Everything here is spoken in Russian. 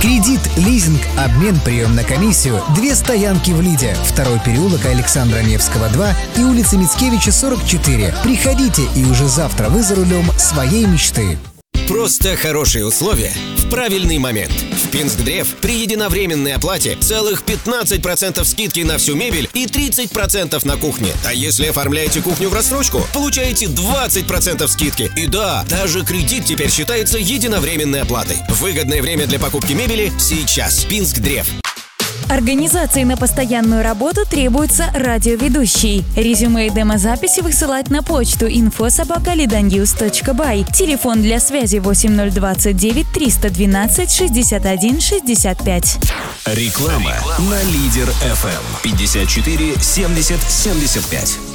Кредит, лизинг, обмен, прием на комиссию. 2 стоянки в Лиде. 2-й переулок Александра Невского, 2 и улица Мицкевича, 44. Приходите, и уже завтра вы за рулем своей мечты. Просто хорошие условия в правильный момент. В Пинскдрев при единовременной оплате целых 15% скидки на всю мебель и 30% на кухне. А если оформляете кухню в рассрочку, получаете 20% скидки. И да, даже кредит теперь считается единовременной оплатой. Выгодное время для покупки мебели сейчас. Пинскдрев. Организации на постоянную работу требуется радиоведущий. Резюме и демозаписи высылать на почту info@lidanews.by. Телефон для связи 8029 312 61 65. Реклама на Лидер ФМ 54 70 75.